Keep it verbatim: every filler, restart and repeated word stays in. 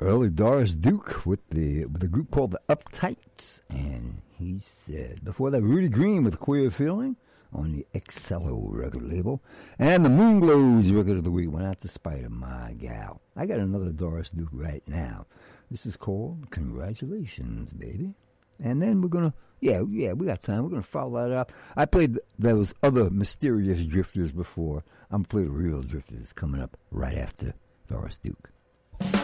early Doris Duke with the with a group called the Uptights, and he said before that Rudy Green with Queer Feeling on the Excello record label, and the Moonglows record of the week went out to Spider, my gal. I got another Doris Duke right now. This is called Congratulations, Baby. And then we're gonna yeah yeah we got time. We're gonna follow that up. I played those other mysterious drifters before. I'm gonna play the real drifters coming up right after Doris Duke.